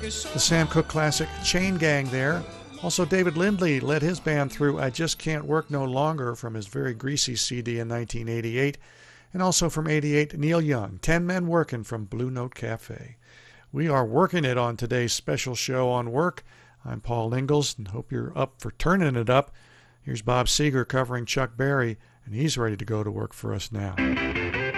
The Sam Cooke classic Chain Gang there. Also, David Lindley led his band through I Just Can't Work No Longer from his very greasy CD in 1988. And also from 88, Neil Young, 10 Men Working from Blue Note Cafe. We are working it on today's special show on work. I'm Paul Ingalls and hope you're up for turning it up. Here's Bob Seger covering Chuck Berry, and he's ready to go to work for us now.